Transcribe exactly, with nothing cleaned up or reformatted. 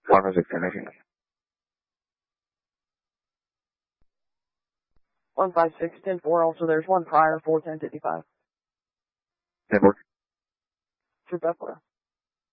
one five six ten. one five six ten four, also there's one prior, four ten fifty-five. ten four. Troop F four.